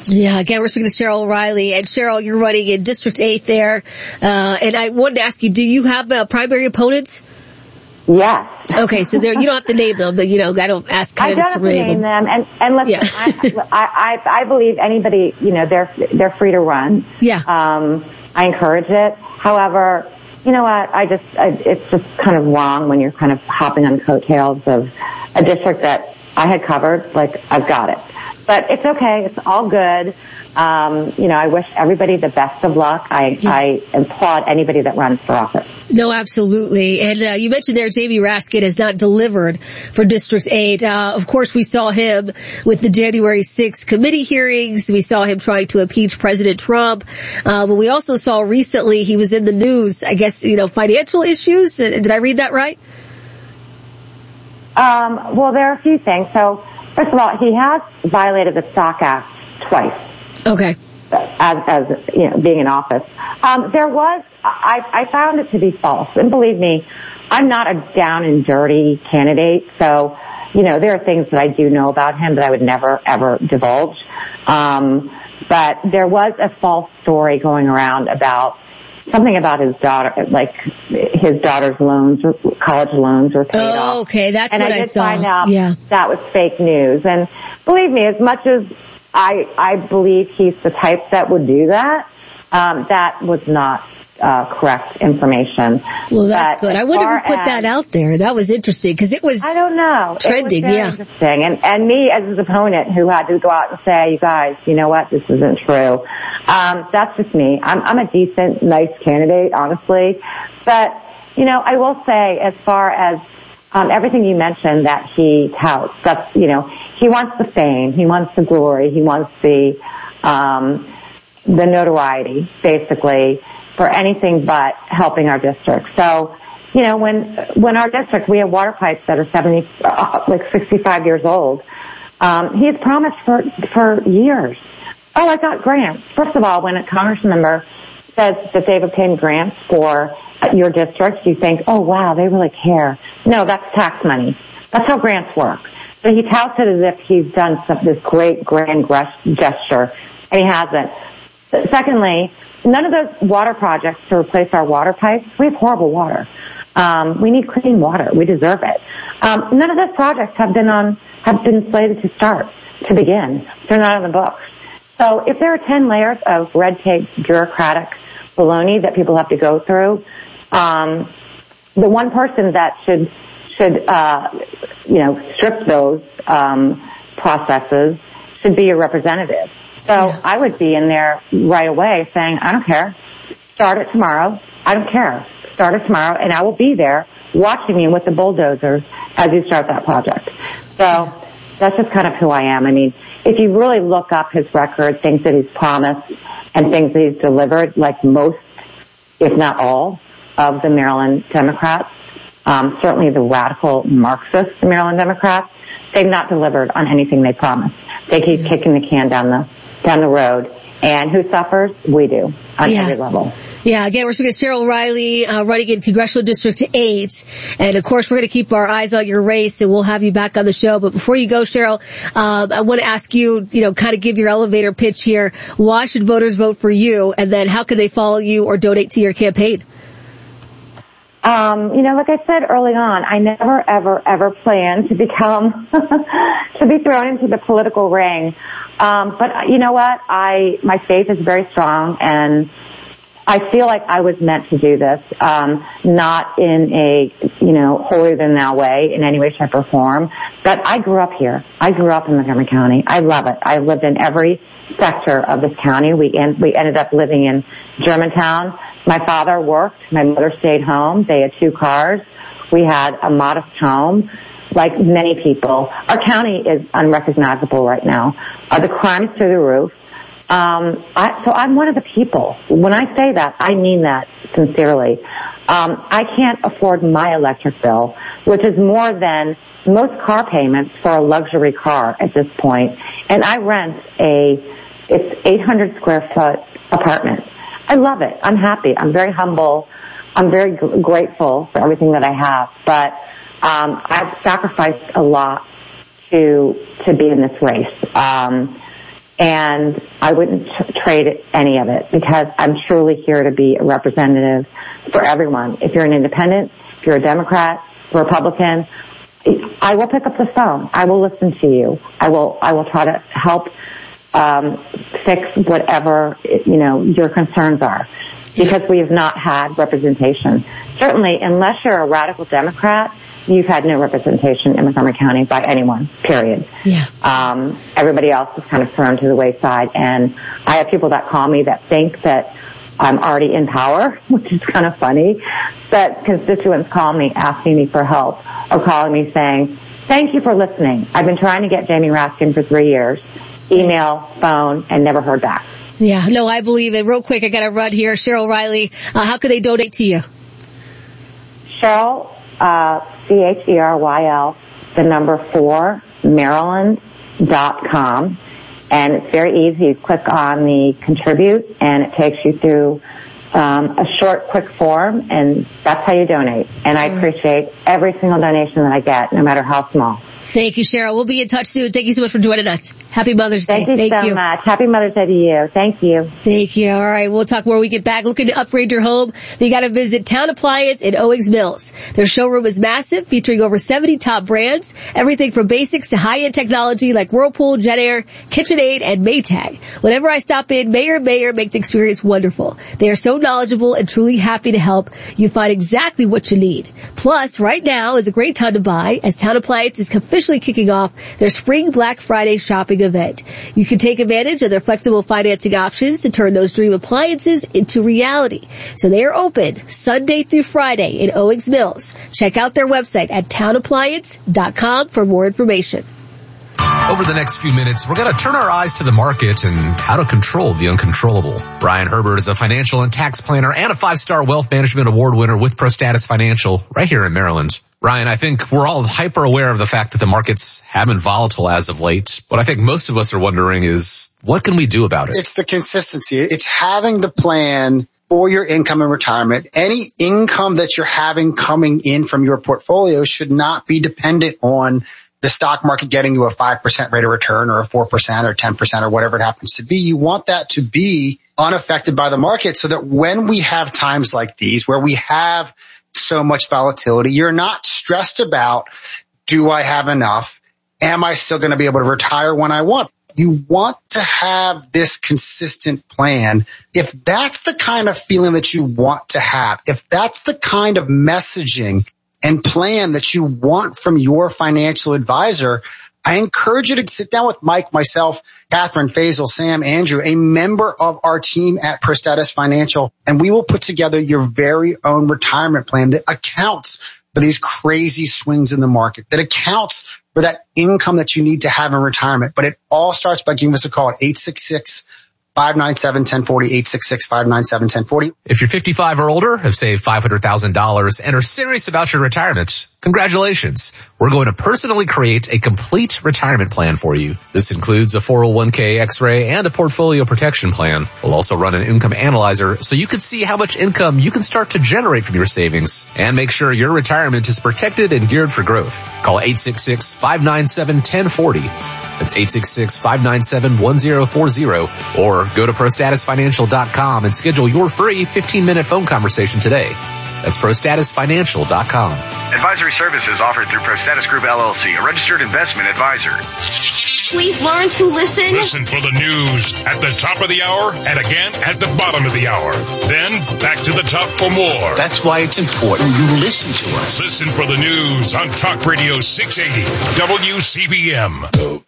Yeah, again, we're speaking to Cheryl O'Reilly. And Cheryl, you're running in District 8 there. And I wanted to ask you, do you have primary opponents? Yes. Okay, so there, you don't have to name them, but, I don't ask candidates to name them. And listen, I believe anybody, they're free to run. Yeah. I encourage it. However, you know what? It's just kind of wrong when you're kind of hopping on coattails of a district that I had covered. Like, I've got it. But it's okay. It's all good. I wish everybody the best of luck. I applaud anybody that runs for office. No, absolutely. And you mentioned there Jamie Raskin has not delivered for District 8. Of course, we saw him with the January 6th committee hearings. We saw him trying to impeach President Trump. But we also saw recently he was in the news, I guess, financial issues. Did I read that right? Well, there are a few things. So, first of all, he has violated the Stock Act twice. Okay. As being in office. I found it to be false. And believe me, I'm not a down and dirty candidate. So, there are things that I do know about him that I would never, ever divulge. But there was a false story going around about something about his daughter, like his daughter's loans, college loans were paid off. Oh, okay. That's what I saw. And I did find out that was fake news. And believe me, as much as I believe he's the type that would do that, that was not correct information. Well, that's good. I wonder who put that out there. That was interesting because it was, I don't know, trending. It was very interesting. And me as his opponent who had to go out and say, you guys, you know what, this isn't true. That's just me. I'm a decent, nice candidate, honestly. But, I will say as far as everything you mentioned that he touts, that's, he wants the fame, he wants the glory, he wants the notoriety, basically, for anything but helping our district. So, when our district, we have water pipes that are 65 years old. He's promised for years. Oh, I got grants. First of all, when a Congress member says that they've obtained grants for your district, you think, oh wow, they really care. No, that's tax money. That's how grants work. So he touts it as if he's done this great grand gesture, and he hasn't. Secondly, none of those water projects to replace our water pipes, we have horrible water. We need clean water. We deserve it. None of those projects have been slated to start, to begin. They're not on the books. So if there are 10 layers of red tape, bureaucratic baloney that people have to go through, the one person that should strip those processes should be a representative. So I would be in there right away saying, I don't care. Start it tomorrow. I don't care. Start it tomorrow, and I will be there watching you with the bulldozers as you start that project. So that's just kind of who I am. I mean, if you really look up his record, things that he's promised and things that he's delivered, like most, if not all, of the Maryland Democrats, certainly the radical Marxist Maryland Democrats, they've not delivered on anything they promised. They keep kicking the can down the road. And who suffers? We do, on every level. Yeah, again, we're speaking to Cheryl O'Reilly, running in Congressional District 8. And of course, we're going to keep our eyes on your race, and we'll have you back on the show. But before you go, Cheryl, I want to ask you, kind of give your elevator pitch here. Why should voters vote for you? And then how can they follow you or donate to your campaign? Like I said early on, I never, ever planned to become, to be thrown into the political ring. But you know what? My faith is very strong, and I feel like I was meant to do this, not in a, holier than thou way in any way, shape, or form. But I grew up here. I grew up in Montgomery County. I love it. I lived in every sector of this county. We ended up living in Germantown. My father worked. My mother stayed home. They had 2 cars. We had a modest home. Like many people, our county is unrecognizable right now. The crime is through the roof. So I'm one of the people. When I say that, I mean that sincerely. I can't afford my electric bill, which is more than most car payments for a luxury car at this point. And I rent it's 800 square foot apartment. I love it. I'm happy. I'm very humble. I'm very grateful for everything that I have. But, I've sacrificed a lot to be in this race. And I wouldn't trade any of it because I'm truly here to be a representative for everyone. If you're an independent, if you're a Democrat, Republican, I will pick up the phone. I will listen to you. I will try to help fix whatever, your concerns are, because we have not had representation. Certainly, unless you're a radical Democrat, you've had no representation in Montgomery County by anyone, period. Yeah. Everybody else is kind of thrown to the wayside, and I have people that call me that think that I'm already in power, which is kind of funny, but constituents call me asking me for help or calling me saying, thank you for listening. I've been trying to get Jamie Raskin for 3 years, email, phone, and never heard back. Yeah, no, I believe it. Real quick, I got to run here. Cheryl Riley, how can they donate to you? Cheryl, CHERYL, 4, Maryland.com. And it's very easy. You click on the contribute and it takes you through a short, quick form, and that's how you donate. And I appreciate every single donation that I get, no matter how small. Thank you, Cheryl. We'll be in touch soon. Thank you so much for joining us. Happy Mother's Day. Thank you so much. Happy Mother's Day to you. Thank you. Thank you. All right. We'll talk more when we get back. Looking to upgrade your home? Then you got to visit Town Appliance in Owings Mills. Their showroom is massive, featuring over 70 top brands. Everything from basics to high-end technology like Whirlpool, JetAir, KitchenAid, and Maytag. Whenever I stop in, Mayor make the experience wonderful. They are so knowledgeable and truly happy to help you find exactly what you need. Plus, right now is a great time to buy, as Town Appliance is officially kicking off their Spring Black Friday shopping event. You can take advantage of their flexible financing options to turn those dream appliances into reality. So they are open Sunday through Friday in Owings Mills. Check out their website at townappliance.com for more information. Over the next few minutes, we're going to turn our eyes to the market and how to control the uncontrollable. Brian Herbert is a financial and tax planner and a 5-star wealth management award winner with ProStatus Financial right here in Maryland. Ryan, I think we're all hyper aware of the fact that the markets have been volatile as of late. What I think most of us are wondering is, what can we do about it? It's the consistency. It's having the plan for your income and retirement. Any income that you're having coming in from your portfolio should not be dependent on the stock market getting you a 5% rate of return or a 4% or 10% or whatever it happens to be. You want that to be unaffected by the market so that when we have times like these where we have so much volatility, you're not stressed about, do I have enough? Am I still going to be able to retire when I want? You want to have this consistent plan. If that's the kind of feeling that you want to have, if that's the kind of messaging and plan that you want from your financial advisor, I encourage you to sit down with Mike, myself, Catherine, Faisal, Sam, Andrew, a member of our team at ProStatus Financial, and we will put together your very own retirement plan that accounts for these crazy swings in the market, that accounts for that income that you need to have in retirement. But it all starts by giving us a call at 866-597-1040, 866-597-1040. If you're 55 or older, have saved $500,000 and are serious about your retirement, congratulations. We're going to personally create a complete retirement plan for you. This includes a 401k, X-ray, and a portfolio protection plan. We'll also run an income analyzer so you can see how much income you can start to generate from your savings and make sure your retirement is protected and geared for growth. Call 866-597-1040. That's 866-597-1040, or go to ProStatusFinancial.com and schedule your free 15-minute phone conversation today. That's ProStatusFinancial.com. Advisory services offered through ProStatus Group LLC, a registered investment advisor. Please learn to listen. Listen for the news at the top of the hour and again at the bottom of the hour. Then back to the top for more. That's why it's important you listen to us. Listen for the news on Talk Radio 680 WCBM.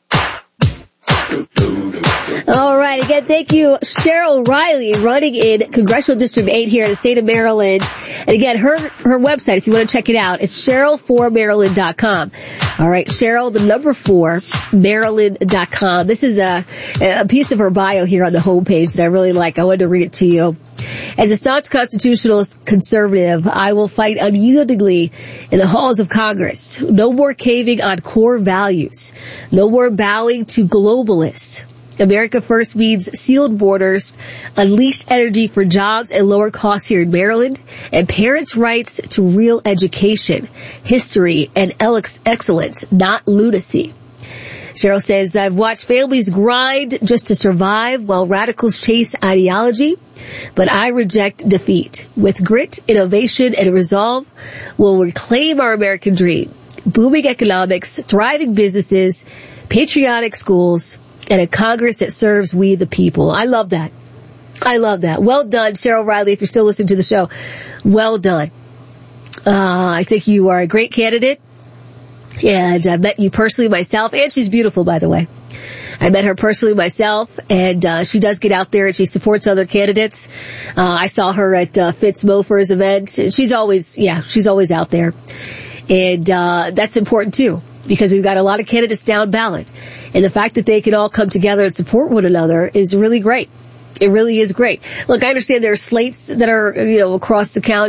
All right. Again, thank you, Cheryl Riley, running in Congressional District 8 here in the state of Maryland. And again, her website, if you want to check it out, it's Cheryl4Maryland.com. All right. Cheryl, 4, Maryland.com. This is a piece of her bio here on the homepage that I really like. I wanted to read it to you. As a staunch constitutional conservative, I will fight unyieldingly in the halls of Congress. No more caving on core values. No more bowing to globalists. America First means sealed borders, unleashed energy for jobs and lower costs here in Maryland, and parents' rights to real education, history, and excellence, not lunacy. Cheryl says, I've watched families grind just to survive while radicals chase ideology, but I reject defeat. With grit, innovation, and resolve, we'll reclaim our American dream. Booming economics, thriving businesses, patriotic schools, and a Congress that serves we the people. I love that. I love that. Well done, Cheryl Riley, if you're still listening to the show. Well done. I think you are a great candidate. And I met you personally myself, and she's beautiful, by the way. I met her personally myself, and she does get out there and she supports other candidates. I saw her at Fitz Mofer's event. She's always out there. And that's important too, because we've got a lot of candidates down ballot. And the fact that they can all come together and support one another is really great. It really is great. Look, I understand there are slates that are, across the county.